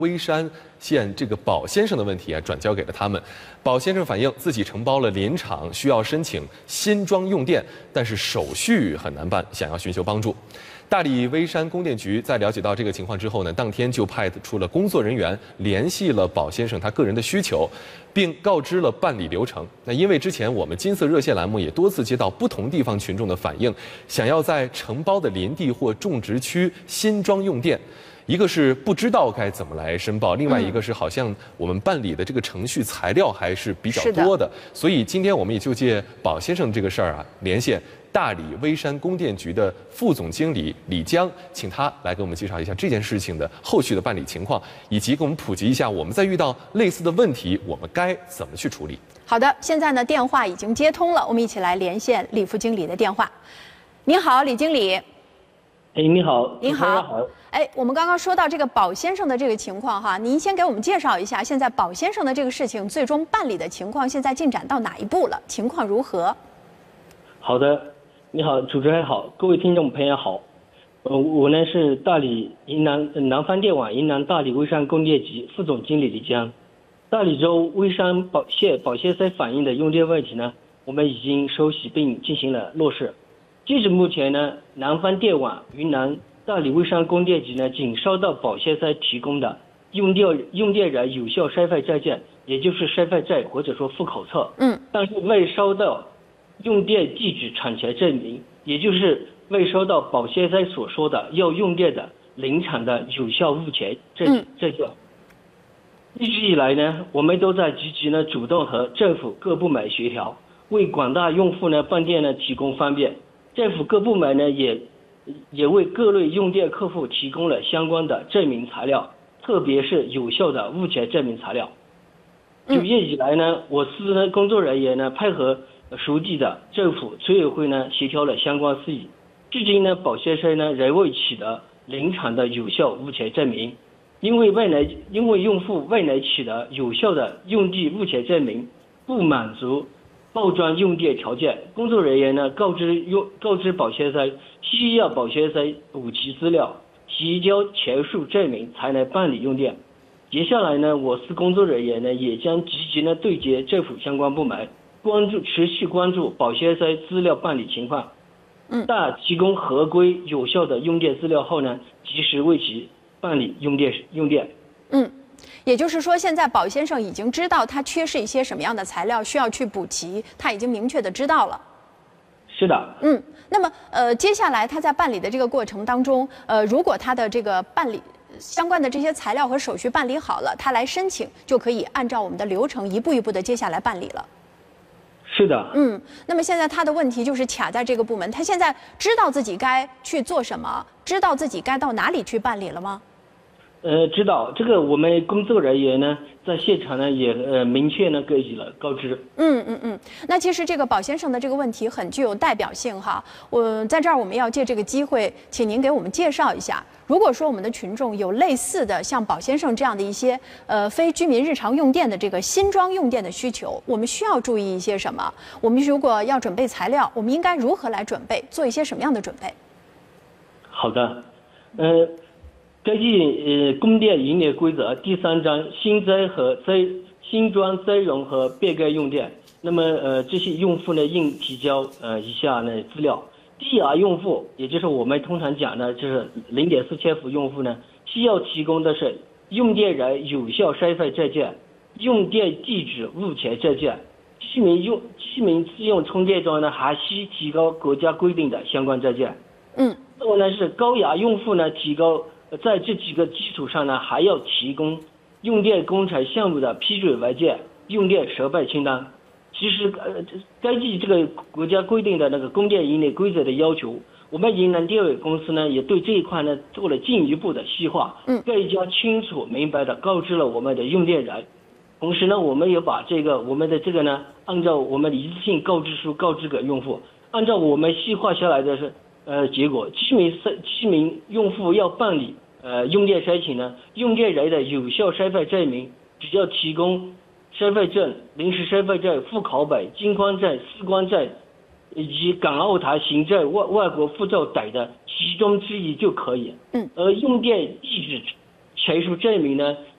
微山县这个宝先生的问题转交给了他们。宝先生反映自己承包了林场，需要申请新装用电，但是手续很难办，想要寻求帮助。大理微山供电局在了解到这个情况之后呢，当天就派出了工作人员联系了宝先生他个人的需求，并告知了办理流程。那因为之前我们金色热线栏目也多次接到不同地方群众的反映，想要在承包的林地或种植区新装用电。一个是不知道该怎么来申报，另外一个是好像我们办理的这个程序材料还是比较多的，所以今天我们也就借宝先生这个事儿连线大理微山供电局的副总经理李江，请他来给我们介绍一下这件事情的后续的办理情况，以及给我们普及一下我们在遇到类似的问题，我们该怎么去处理。 好的，现在呢电话已经接通了，我们一起来连线李副经理的电话。您好，李经理。 哎，你好， 您好。哎，我们刚刚说到这个宝先生的这个情况哈，您先给我们介绍一下，现在宝先生的这个事情最终办理的情况，现在进展到哪一步了？情况如何？ 好的，你好，主持人好，各位听众朋友好。我呢是大理云南方电网云南大理微山供电局副总经理李江。大理州微山宝先生反映的用电问题呢，我们已经收悉并进行了落实。截至目前呢，南方电网云南大理微山供电局呢，仅收到宝先生提供的用电人有效收费证件，也就是收费证或者说户口册，但是未收到用电地址产权证明，也就是未收到宝先生所说的要用电的林场的有效物权证件。一直以来呢，我们都在积极呢主动和政府各部门协调，为广大用户呢办电呢提供方便。政府各部门呢也为各类用电客户提供了相关的证明材料，特别是有效的物权证明材料。9月以来呢，我司呢工作人员呢配合熟地的政府村委会呢协调了相关事宜。至今呢，宝先生呢仍未取得林场的有效物权证明，因为用户未能取得有效的用地物权证明，不满足报装用电条件，工作人员呢告知宝先生需要宝先生补齐资料，提交前述证明才能办理用电。接下来呢，我司工作人员呢也将积极呢对接政府相关部门，持续关注宝先生资料办理情况。在提供合规有效的用电资料后呢，及时为其办理用电。 也就是说，现在宝先生已经知道他缺失一些什么样的材料需要去补齐，他已经明确的知道了。 是的。 那么接下来他在办理的这个过程当中，如果他的这个办理相关的这些材料和手续办理好了，他来申请就可以按照我们的流程一步一步的接下来办理了。 是的。 那么现在他的问题就是卡在这个部门，他现在知道自己该去做什么，知道自己该到哪里去办理了吗？ 知道，这个我们工作人员呢在现场呢也明确呢给予了告知。 那其实这个宝先生的这个问题很具有代表性哈。在这儿我们要借这个机会，请您给我们介绍一下，如果说我们的群众有类似的像宝先生这样的一些非居民日常用电的这个新装用电的需求，我们需要注意一些什么？我们如果要准备材料，我们应该如何来准备，做一些什么样的准备？ 好的，根据供电营业规则第3章新装增容和变更用电，那么这些用户呢应提交以下呢资料。低压用户，也就是我们通常讲的就是0.4千伏用户呢，需要提供的是用电人有效收费证件、用电地址物权证件。居民自用充电桩呢还需提交国家规定的相关证件。那么呢是高压用户呢在这几个基础上呢，还要提供用电工程项目的批准文件、用电设备清单。其实根据这个国家规定的那个供电营业规则的要求，我们云南电委公司呢也对这一块呢做了进一步的细化，更加清楚明白的告知了我们的用电人。同时呢，我们也把我们的这个呢，按照我们的一次性告知书告知给用户，按照我们细化下来的结果，居民用户要办理用电申请呢，用电人的有效收费证明，只要提供身份证、临时身份证、户口本、金光证、四光证以及港澳台行政外国护照等的其中之一就可以。而用电地址陈述证明呢，